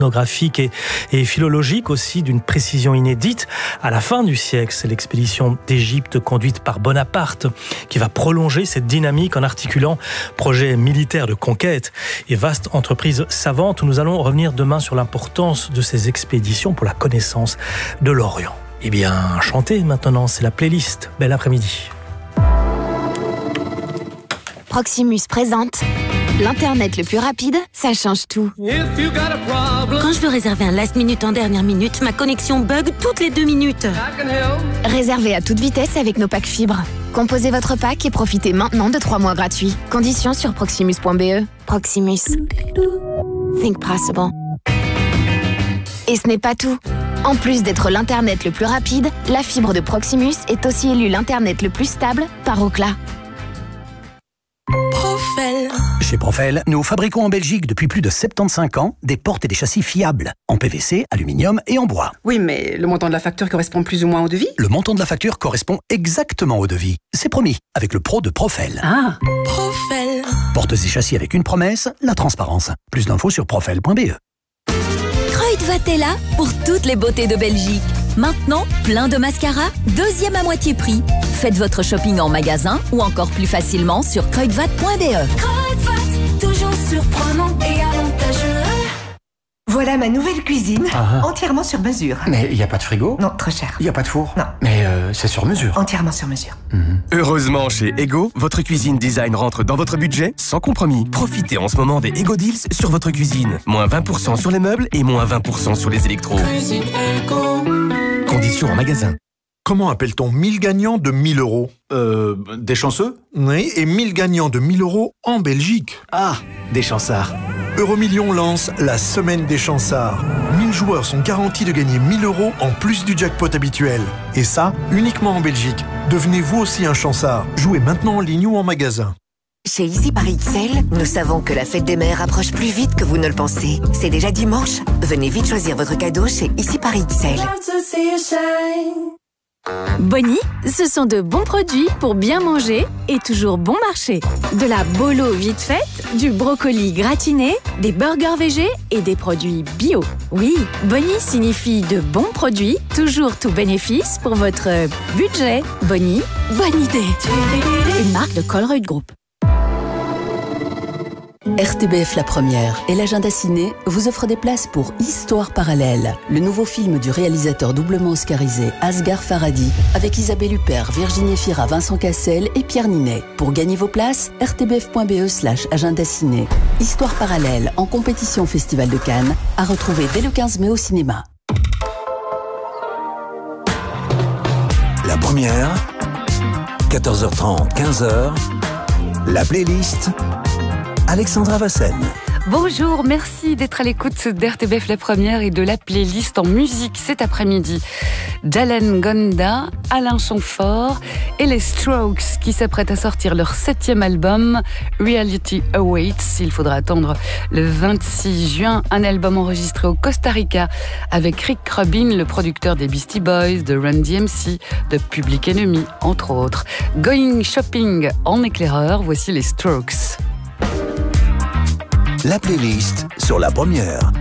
ethnographique et philologique aussi d'une précision inédite. À la fin du siècle, c'est l'expédition d'Égypte conduite par Bonaparte qui va prolonger cette dynamique en articulant projet militaire de conquête et vaste entreprise savante. Nous allons revenir demain sur l'importance de ces expéditions pour la connaissance de l'Orient. Eh bien, chantez maintenant, c'est la playlist. Bel après-midi. Proximus présente l'Internet le plus rapide, ça change tout. Quand je veux réserver un last minute en dernière minute, ma connexion bug toutes les 2 minutes. Réservez à toute vitesse avec nos packs fibres. Composez votre pack et profitez maintenant de 3 mois gratuits. Conditions sur proximus.be. Proximus. Think possible. Et ce n'est pas tout. En plus d'être l'Internet le plus rapide, la fibre de Proximus est aussi élue l'Internet le plus stable par Ookla. Chez Profel, nous fabriquons en Belgique depuis plus de 75 ans des portes et des châssis fiables, en PVC, aluminium et en bois. Oui, mais le montant de la facture correspond plus ou moins au devis ? Le montant de la facture correspond exactement au devis. C'est promis, avec le pro de Profel. Ah, Profel. Portes et châssis avec une promesse, la transparence. Plus d'infos sur profel.be. Kruidvat est là pour toutes les beautés de Belgique. Maintenant, plein de mascaras, 2e à moitié prix. Faites votre shopping en magasin ou encore plus facilement sur kruidvat.be. Kruidvat, toujours surprenant et avantageux. Voilà ma nouvelle cuisine, entièrement sur mesure. Mais il n'y a pas de frigo ? Non, trop cher. Il n'y a pas de four ? Non. Mais c'est sur mesure. Entièrement sur mesure. Heureusement, chez Ego, votre cuisine design rentre dans votre budget sans compromis. Profitez en ce moment des Ego Deals sur votre cuisine. Moins 20% sur les meubles et moins 20% sur les électros. Cuisine Ego. Conditions en magasin. Comment appelle-t-on 1000 gagnants de 1000 euros ? Des chanceux ? Oui, et 1000 gagnants de 1000 euros en Belgique. Ah, des chansards. Euromillions lance la semaine des chansards. 1000 joueurs sont garantis de gagner 1000 euros en plus du jackpot habituel. Et ça, uniquement en Belgique. Devenez vous aussi un chansard. Jouez maintenant en ligne ou en magasin. Chez Easy Paris XL, nous savons que la fête des mères approche plus vite que vous ne le pensez. C'est déjà dimanche. Venez vite choisir votre cadeau chez Easy Paris XL. Bonnie, ce sont de bons produits pour bien manger et toujours bon marché. De la bolo vite faite, du brocoli gratiné, des burgers végés et des produits bio. Oui, Bonnie signifie de bons produits, toujours tout bénéfice pour votre budget. Bonnie, bonne idée. Une marque de Colruyt Group. RTBF La Première et l'agenda ciné vous offrent des places pour Histoire parallèle, le nouveau film du réalisateur doublement oscarisé Asghar Farhadi avec Isabelle Huppert, Virginie Fira, Vincent Cassel et Pierre Ninet. Pour gagner vos places, rtbf.be/agenda ciné. Histoire parallèle en compétition Festival de Cannes à retrouver dès le 15 mai au cinéma. La Première, 14h30, 15h, la playlist Alexandra Vassen. Bonjour, merci d'être à l'écoute d'RTBF La Première et de la playlist en musique cet après-midi. Jalen Gonda, Alain Chamfort et les Strokes qui s'apprêtent à sortir leur 7e album Reality Awaits. Il faudra attendre le 26 juin, un album enregistré au Costa Rica avec Rick Rubin, le producteur des Beastie Boys, de Run DMC, de Public Enemy, entre autres. Going shopping en éclaireur, voici les Strokes. La playlist sur La Première.